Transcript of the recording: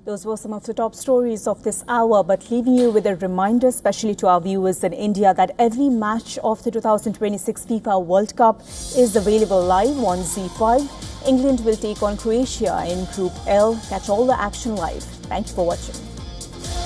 Those were some of the top stories of this hour, but leaving you with a reminder, especially to our viewers in India, that every match of the 2026 FIFA World Cup is available live on ZEE5. England will take on Croatia in Group L. Catch all the action live. Thank you for watching.